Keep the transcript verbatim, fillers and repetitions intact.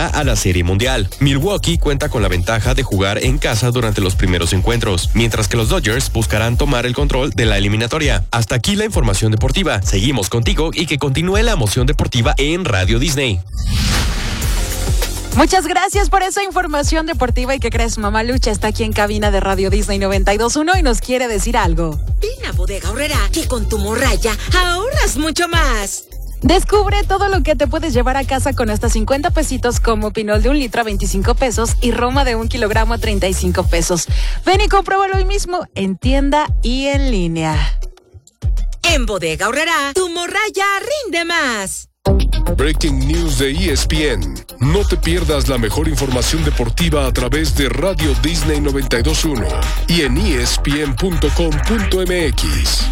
cara a la Serie Mundial. Milwaukee cuenta con la ventaja de jugar en casa durante los primeros encuentros, mientras que los Dodgers buscarán tomar el control de la eliminatoria. Hasta aquí la información deportiva. Seguimos contigo y que continúe la emoción deportiva en Radio Disney. Muchas gracias por esa información deportiva. ¿Y qué crees? Mamá Lucha está aquí en cabina de Radio Disney noventa y dos punto uno y nos quiere decir algo. Ven a Bodega Aurrerá, que con tu morraya ahorras mucho más. Descubre todo lo que te puedes llevar a casa con hasta cincuenta pesitos, como pinol de un litro a veinticinco pesos y roma de un kilogramo a treinta y cinco pesos. Ven y compruébalo hoy mismo en tienda y en línea. En Bodega Aurrerá, tu morraya rinde más. Breaking News de E S P N. No te pierdas la mejor información deportiva a través de Radio Disney noventa y dos punto uno y en E S P N punto com punto M X.